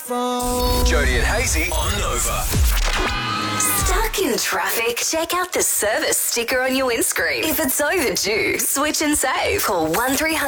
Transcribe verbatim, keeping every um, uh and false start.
phone. Jody and Hazy on Nova. Stuck in traffic? Check out the service sticker on your windscreen. If it's overdue, switch and save. Call one three hundred